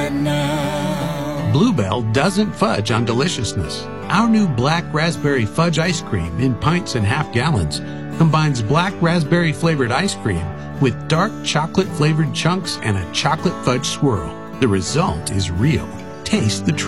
now. Bluebell doesn't fudge on deliciousness. Our new black raspberry fudge ice cream in pints and half gallons combines black raspberry flavored ice cream with dark chocolate flavored chunks and a chocolate fudge swirl. The result is real. Taste the truth.